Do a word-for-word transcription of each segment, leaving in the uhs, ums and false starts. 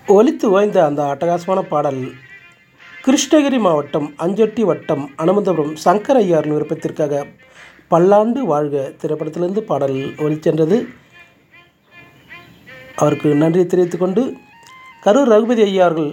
ஒலித்து ஓய்ந்த அந்த அட்டகாசமான பாடல் கிருஷ்ணகிரி மாவட்டம் அஞ்செட்டி வட்டம் அனுமந்தபுரம் சங்கர் ஐயாரின் விருப்பத்திற்காக பல்லாண்டு வாழ்க திரைப்படத்திலிருந்து பாடல் ஒலிச்சென்றது. அவருக்கு நன்றி தெரிவித்துக்கொண்டு கரூர் ரகுபதி ஐயார்கள்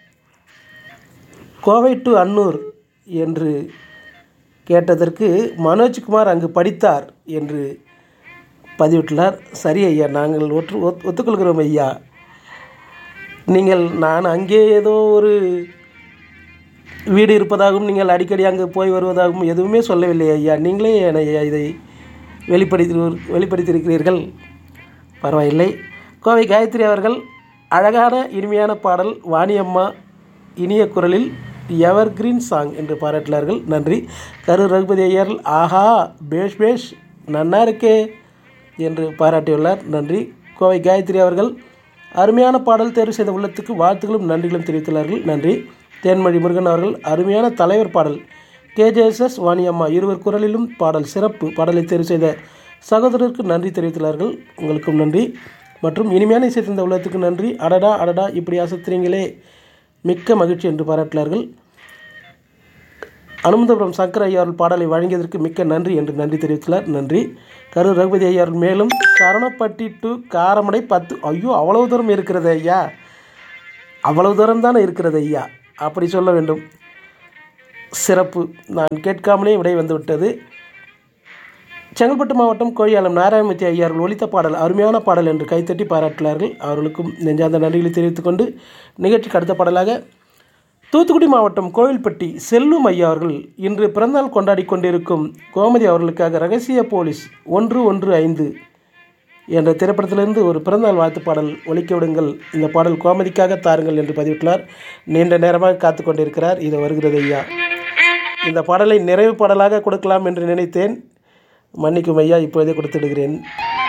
கோவை டு அன்னூர் என்று கேட்டதற்கு மனோஜ்குமார் அங்கு படித்தார் என்று பதிவிட்டுள்ளார். சரி ஐயா, நாங்கள் ஒற்று ஒத் ஒத்துக்கொள்கிறோம் ஐயா. நீங்கள் நான் அங்கே ஏதோ ஒரு வீடு இருப்பதாகவும் நீங்கள் அடிக்கடி அங்கு போய் வருவதாகவும் எதுவுமே சொல்லவில்லை ஐயா. நீங்களே என்னை இதை வெளிப்படுத்தி வெளிப்படுத்தியிருக்கிறீர்கள். பரவாயில்லை. கோவை காயத்ரி அவர்கள் அழகான இனிமையான பாடல், வாணியம்மா இனிய குரலில் எவர் கிரீன் சாங் என்று பாராட்டினார்கள். நன்றி. கரூர் ரகுபதி ஐயர்கள் ஆஹா பேஷ் பேஷ் நன்னா இருக்கே என்று பாராட்டியுள்ளார். நன்றி. கோவை காயத்ரி அவர்கள் அருமையான பாடல் தேர்வு செய்த உள்ளத்துக்கு வாழ்த்துக்களும் நன்றிகளும் தெரிவித்துள்ளார்கள். நன்றி. தேன்மொழி முருகன் அவர்கள் அருமையான தலைவர் பாடல், கேஜேஎஸ்எஸ் வாணியம்மா இருவர் குரலிலும் பாடல் சிறப்பு, பாடலை தேர்வு செய்த சகோதரருக்கு நன்றி தெரிவித்துள்ளார்கள். உங்களுக்கும் நன்றி. மற்றும் இனிமையான இசை தந்த உள்ளத்துக்கு நன்றி. அடடா அடடா இப்படி அசத்துறீங்களே, மிக்க மகிழ்ச்சி என்று பாராட்டினார்கள். அனுமந்தபுரம் சங்கர் ஐயார்கள் பாடலை வழங்கியதற்கு மிக்க நன்றி என்று நன்றி தெரிவித்துள்ளார். நன்றி. கரூர் ரகுபதி ஐயார்கள் மேலும் சரணப்பட்டி டு காரமடை பத்து, ஐயோ அவ்வளவு தூரம் இருக்கிறது ஐயா, அவ்வளவு தூரம் தானே இருக்கிறது ஐயா, அப்படி சொல்ல வேண்டும். சிறப்பு. நான் கேட்காமலே விடை வந்துவிட்டது. செங்கல்பட்டு மாவட்டம் கோழியாலம் நாராயணமூர்த்தி ஐயார்கள் ஒலித்த பாடல் அருமையான பாடல் என்று கைத்தட்டி பாராட்டினார்கள். அவர்களுக்கும் நெஞ்சார்ந்த நன்றிகளை தெரிவித்துக்கொண்டு நிகழ்ச்சிக்கு அடுத்த பாடலாக தூத்துக்குடி மாவட்டம் கோவில்பட்டி செல்லும் ஐயா அவர்கள் இன்று பிறந்தநாள் கொண்டாடி கொண்டிருக்கும் கோமதி அவர்களுக்காக ரகசிய போலீஸ் ஒன்று ஒன்று ஐந்து என்ற திரைப்படத்திலிருந்து ஒரு பிறந்தநாள் வாழ்த்து பாடல் ஒலிக்க விடுங்கள், இந்த பாடல் கோமதிக்காக தாருங்கள் என்று பதிவிட்டுள்ளார். நீண்ட நேரமாக காத்து கொண்டிருக்கிறார். இது வருகிறது ஐயா. இந்த பாடலை நிறைவு பாடலாக கொடுக்கலாம் என்று நினைத்தேன். மன்னிக்கும் ஐயா, இப்போதே கொடுத்துடுகிறேன்.